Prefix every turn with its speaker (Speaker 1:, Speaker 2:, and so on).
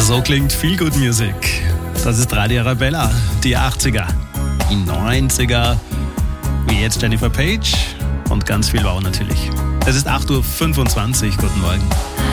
Speaker 1: So klingt Feel Good Music. Das ist Radio Arabella, die 80er, die 90er, wie jetzt Jennifer Page und ganz viel Wow natürlich. Es ist 8.25 Uhr, guten Morgen.